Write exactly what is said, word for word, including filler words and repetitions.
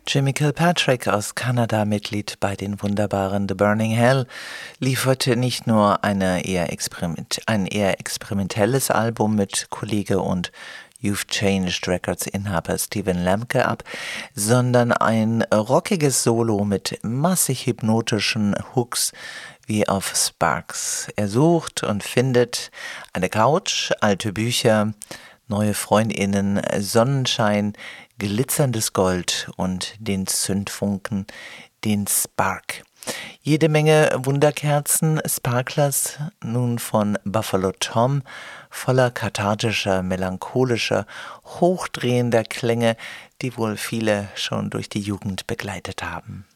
Jimmy Kilpatrick aus Kanada, Mitglied bei den wunderbaren The Burning Hell, lieferte nicht nur eine eher experiment, ein eher experimentelles Album mit Kollege und You've Changed Records Inhaber Stephen Lemke ab, sondern ein rockiges Solo mit massig hypnotischen Hooks wie auf Sparks. Er sucht und findet eine Couch, alte Bücher, neue FreundInnen, Sonnenschein, glitzerndes Gold und den Zündfunken, den Spark. Jede Menge Wunderkerzen, Sparklers, nun von Buffalo Tom, voller kathartischer, melancholischer, hochdrehender Klänge, die wohl viele schon durch die Jugend begleitet haben.